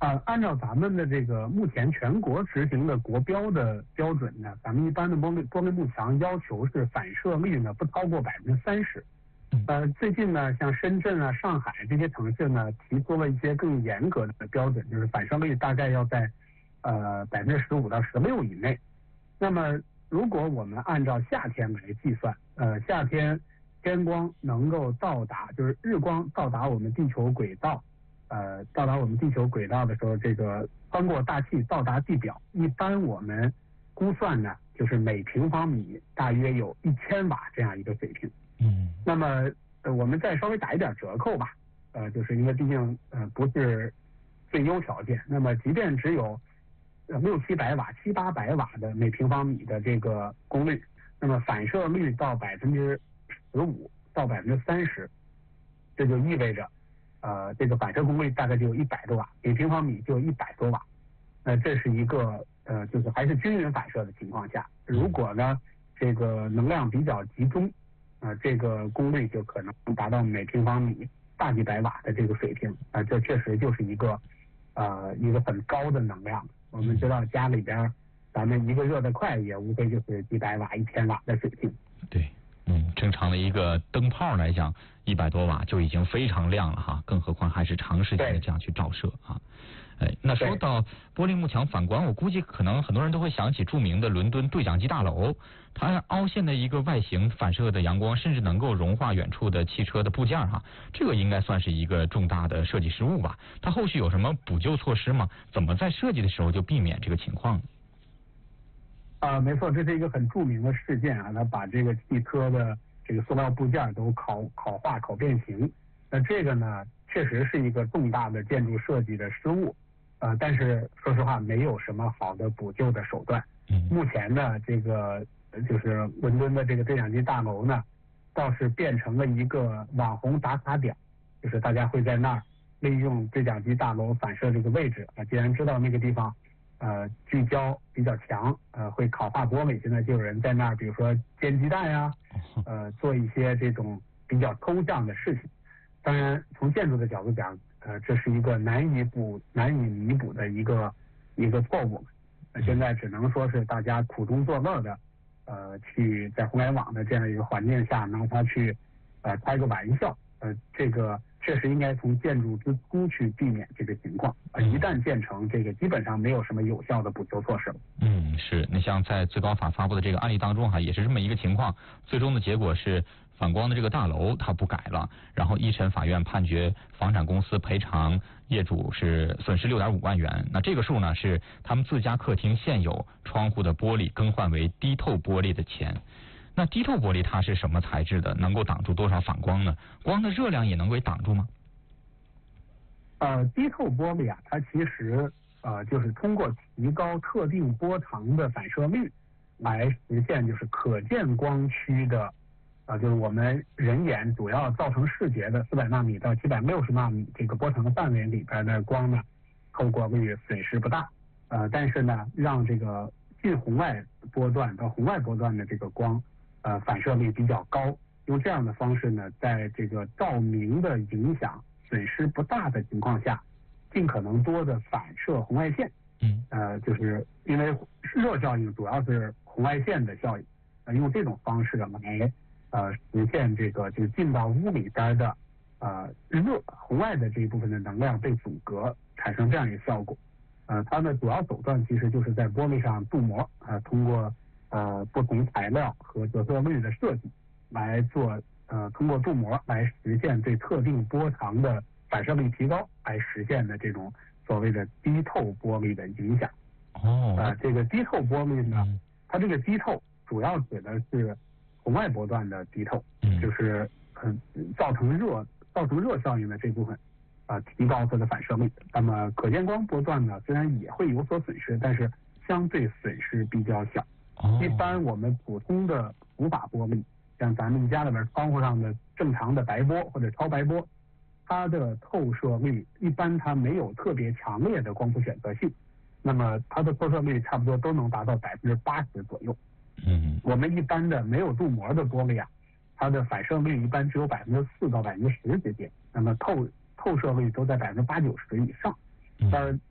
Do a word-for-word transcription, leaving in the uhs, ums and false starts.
啊，按照咱们的这个目前全国执行的国标的标准呢，咱们一般的玻璃玻璃幕墙要求是反射率呢不超过百分之三十。呃，最近呢，像深圳啊、上海这些城市呢，提出了一些更严格的标准，就是反射率大概要在呃百分之十五到十六以内。那么，如果我们按照夏天来计算，呃，夏天天光能够到达，就是日光到达我们地球轨道。呃，到达我们地球轨道的时候，这个穿过大气到达地表，一般我们估算呢，就是每平方米大约有一千瓦这样一个水平。 嗯。 那么，呃，我们再稍微打一点折扣吧，呃，就是因为毕竟呃不是最优条件，那么即便只有呃六七百瓦、七八百瓦的每平方米的这个功率，那么反射率到百分之十五到百分之三十，这就意味着。呃，这个反射功率大概就有一百多瓦，每平方米就有一百多瓦。那、呃、这是一个呃，就是还是均匀反射的情况下，如果呢这个能量比较集中，啊、呃，这个功率就可能达到每平方米大几百瓦的这个水平。啊、呃，这确实就是一个呃一个很高的能量。我们知道家里边咱们一个热得快也无非就是几百瓦、一千瓦的水平。 对。嗯，正常的一个灯泡来讲，一百多瓦就已经非常亮了哈，更何况还是长时间的这样去照射啊。哎，那说到玻璃幕墙反光，我估计可能很多人都会想起著名的伦敦对讲机大楼，它凹陷的一个外形反射的阳光，甚至能够融化远处的汽车的部件哈，这个应该算是一个重大的设计失误吧？它后续有什么补救措施吗？怎么在设计的时候就避免这个情况呢？ 啊、呃，没错，这是一个很著名的事件啊，它把这个汽车的这个塑料部件都烤烤化、烤变形。那这个呢，确实是一个重大的建筑设计的失误，呃，但是说实话，没有什么好的补救的手段。 嗯， 目前呢，这个就是伦敦的这个对讲机大楼呢，倒是变成了一个网红打卡点，就是大家会在那儿利用对讲机大楼反射这个位置啊，既然知道那个地方。呃，聚焦比较强，呃，会烤化玻璃。现在就有人在那儿，比如说煎鸡蛋呀，呃，做一些这种比较抽象的事情。当然，从建筑的角度讲，呃，这是一个难以补、难以弥补的一个一个错误。呃、现在只能说是大家苦中作乐的，呃，去在互联网的这样一个环境下，拿它去呃开个玩笑。呃，这个。确实应该从建筑之初去避免这个情况啊！一旦建成，这个基本上没有什么有效的补救措施了。 嗯，是。你像在最高法发布的这个案例当中哈，也是这么一个情况。最终的结果是反光的这个大楼它不改了，然后一审法院判决房产公司赔偿业主是损失六点五万元。那这个数呢是他们自家客厅现有窗户的玻璃更换为低透玻璃的钱。那低透玻璃它是什么材质的？能够挡住多少反光呢？光的热量也能够挡住吗？ 呃，低透玻璃啊，它其实呃就是通过提高特定波长的反射率，来实现就是可见光区的啊、呃，就是我们人眼主要造成视觉的四百纳米到七百六十纳米这个波长的范围里边的光呢，透过率损失不大。呃，但是呢，让这个近红外波段到红外波段的这个光。呃，反射率比较高，用这样的方式呢，在这个照明的影响损失不大的情况下，尽可能多的反射红外线。 嗯， 呃，就是因为热效应主要是红外线的效应，呃，用这种方式来呃实现这个就是进到屋里边的呃热红外的这一部分的能量被阻隔，产生这样一个效果。呃，它的主要手段其实就是在玻璃上镀膜，呃，通过。呃，不同材料和折射率的设计来做，呃，通过镀膜来实现对特定波长的反射率提高，来实现的这种所谓的低透玻璃的影响。 哦， 呃，这个低透玻璃呢，它这个低透主要指的是红外波段的低透， 嗯、 就是呃造成热造成热效应的这部分，啊、呃，提高它的反射率。那么可见光波段呢，虽然也会有所损失，但是相对损失比较小。一般我们普通的无法玻璃，像咱们家里边窗户上的正常的白玻或者超白玻，它的透射率一般它没有特别强烈的光谱选择性，那么它的透射率差不多都能达到百分之八十左右。 嗯， 我们一般的没有镀膜的玻璃啊，它的反射率一般只有百分之四到百分之十之间，那么透透射率都在百分之八九十以上。当然。